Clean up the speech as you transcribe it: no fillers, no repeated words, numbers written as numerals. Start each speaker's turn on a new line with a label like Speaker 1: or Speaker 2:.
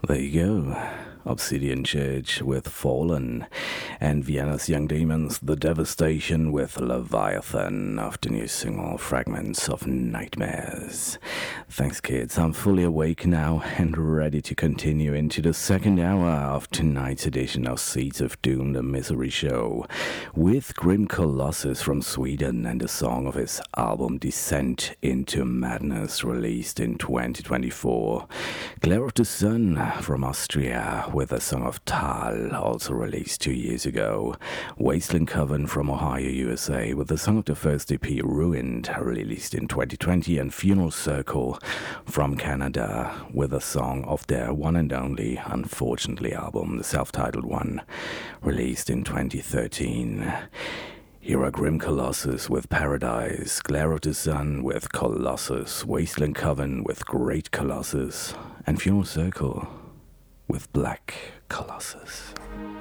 Speaker 1: There you go. Obsidian Church with Fallen, and Vienna's Young Demons, The Devastation with Leviathan, of the new single Fragments of Nightmares. Thanks, kids. I'm fully awake now and ready to continue into the second hour of tonight's edition of Seeds of Doom, the Misery Show, with Grim Colossus from Sweden and the song of his album Descent into Madness, released in 2024. Glare of the Sun from Austria with a song of Tal, also released 2 years ago. Wasteland Coven from Ohio, USA, with the song of the first EP Ruined, released in 2020. And Funeral Circle from Canada with a song of their one and only, unfortunately, album, the self-titled one, released in 2013. Here are Grim Colossus with Paradise, Glare of the Sun with Colossus, Wasteland Coven with Great Colossus, and Funeral Circle with Black Colossus.